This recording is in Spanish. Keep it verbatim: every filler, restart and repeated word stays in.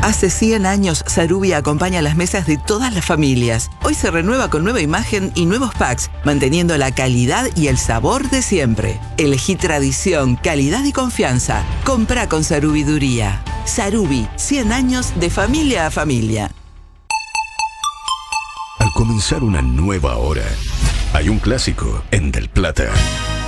Hace cien años, Sarubi acompaña las mesas de todas las familias. Hoy se renueva con nueva imagen y nuevos packs, manteniendo la calidad y el sabor de siempre. Elegí tradición, calidad y confianza. Comprá con Sarubiduría. Sarubi, cien años de familia a familia. Al comenzar una nueva hora, hay un clásico en Del Plata.